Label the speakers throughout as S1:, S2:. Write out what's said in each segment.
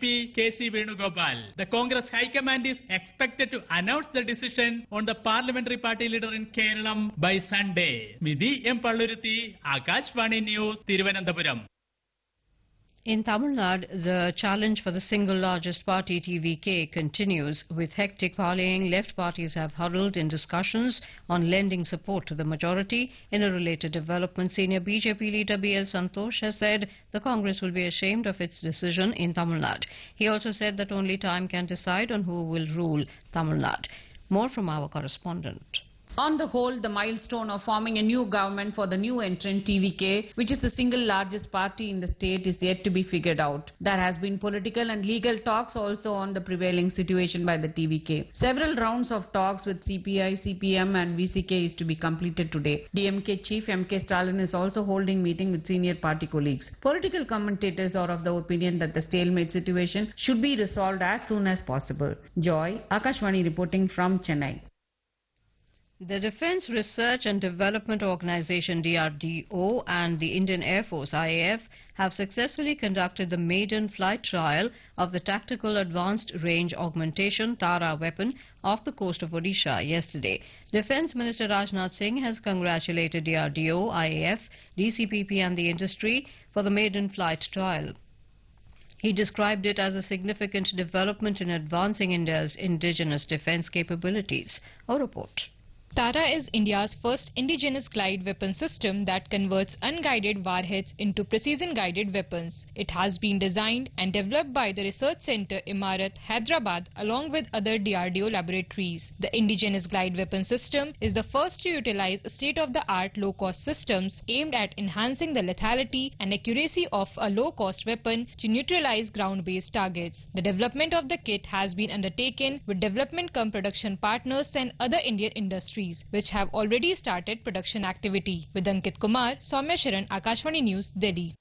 S1: DCP KC Venugopal. The Congress High Command is expected to announce the decision on the parliamentary party leader in Kerala by Sunday. Midhi M. Palluruthi, Akashvani News, Thiruvananthapuram.
S2: In Tamil Nadu, the challenge for the single largest party TVK continues. With hectic parleying, left parties have huddled in discussions on lending support to the majority. In a related development, senior BJP leader B.L. Santosh has said the Congress will be ashamed of its decision in Tamil Nadu. He also said that only time can decide on who will rule Tamil Nadu. More from our correspondent.
S3: On the whole, the milestone of forming a new government for the new entrant TVK, which is the single largest party in the state, is yet to be figured out. There has been political and legal talks also on the prevailing situation by the TVK. Several rounds of talks with CPI, CPM and VCK is to be completed today. DMK chief M.K. Stalin is also holding meeting with senior party colleagues. Political commentators are of the opinion that the stalemate situation should be resolved as soon as possible. Joy, Akashvani reporting from Chennai.
S2: The Defence Research and Development Organisation DRDO and the Indian Air Force IAF have successfully conducted the maiden flight trial of the Tactical Advanced Range Augmentation TARA weapon off the coast of Odisha yesterday. Defence Minister Rajnath Singh has congratulated DRDO, IAF, DCPP and the industry for the maiden flight trial. He described it as a significant development in advancing India's indigenous defence capabilities. A report.
S4: TARA is India's first indigenous glide weapon system that converts unguided warheads into precision-guided weapons. It has been designed and developed by the Research Centre Imarat, Hyderabad, along with other DRDO laboratories. The indigenous glide weapon system is the first to utilize state-of-the-art low-cost systems aimed at enhancing the lethality and accuracy of a low-cost weapon to neutralize ground-based targets. The development of the kit has been undertaken with development-cum-production partners and other Indian industries, which have already started production activity. With Ankit Kumar, Soumya Sharan, Akashvani News, Delhi.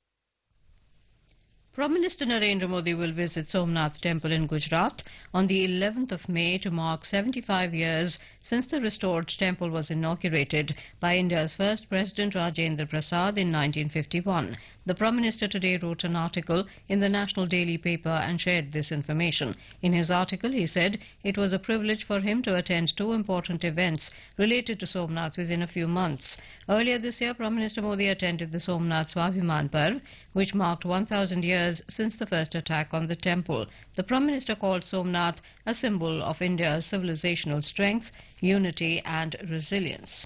S2: Prime Minister Narendra Modi will visit Somnath Temple in Gujarat on the 11th of May to mark 75 years since the restored temple was inaugurated by India's first President Rajendra Prasad in 1951. The Prime Minister today wrote an article in the National Daily paper and shared this information. In his article, he said it was a privilege for him to attend two important events related to Somnath within a few months. Earlier this year, Prime Minister Modi attended the Somnath Swabhiman Parv, which marked 1,000 years since the first attack on the temple. The Prime Minister called Somnath a symbol of India's civilizational strength, unity and resilience.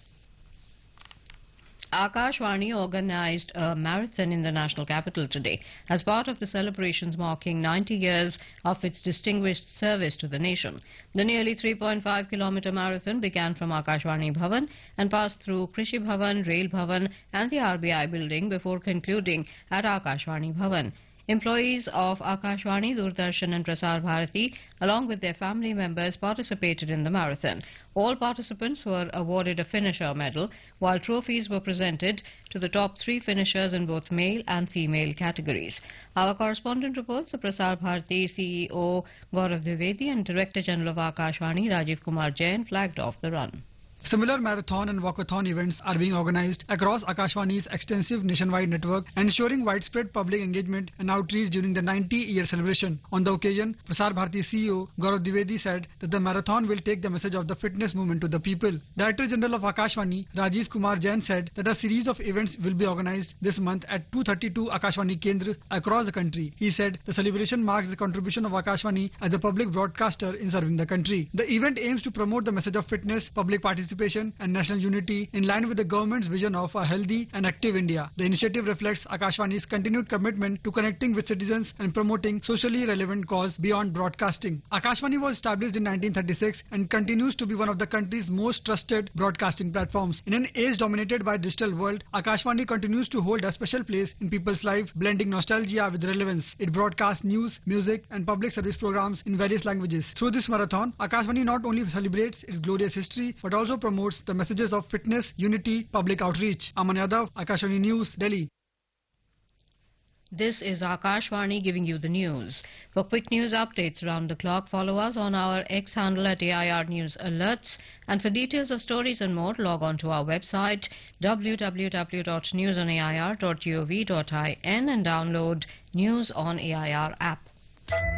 S2: Akashvani organized a marathon in the national capital today as part of the celebrations marking 90 years of its distinguished service to the nation. The nearly 3.5-kilometer marathon began from Akashvani Bhavan and passed through Krishi Bhavan, Rail Bhavan and the RBI building before concluding at Akashvani Bhavan. Employees of Akashvani, Doordarshan and Prasar Bharati, along with their family members, participated in the marathon. All participants were awarded a finisher medal, while trophies were presented to the top 3 finishers in both male and female categories. Our correspondent reports the Prasar Bharati CEO Gaurav Dwivedi and Director General of Akashvani Rajiv Kumar Jain flagged off the run.
S5: Similar marathon and walkathon events are being organized across Akashvani's extensive nationwide network, ensuring widespread public engagement and outreach during the 90-year celebration. On the occasion, Prasar Bharati CEO Gaurav Dwivedi said that the marathon will take the message of the fitness movement to the people. Director General of Akashvani Rajiv Kumar Jain said that a series of events will be organized this month at 232 Akashvani Kendras across the country. He said the celebration marks the contribution of Akashvani as a public broadcaster in serving the country. The event aims to promote the message of fitness, public participation and national unity in line with the government's vision of a healthy and active India. The initiative reflects Akashvani's continued commitment to connecting with citizens and promoting socially relevant causes beyond broadcasting. Akashvani was established in 1936 and continues to be one of the country's most trusted broadcasting platforms. In an age dominated by digital world, Akashvani continues to hold a special place in people's life, blending nostalgia with relevance. It broadcasts news, music and public service programs in various languages. Through this marathon, Akashvani not only celebrates its glorious history but also promotes the messages of fitness, unity, public outreach. Aman Yadav, Akashvani News, Delhi.
S2: This is Akashvani giving you the news. For quick news updates around the clock, follow us on our X handle at AIR News Alerts. And for details of stories and more, log on to our website www.newsonair.gov.in and download News on AIR app.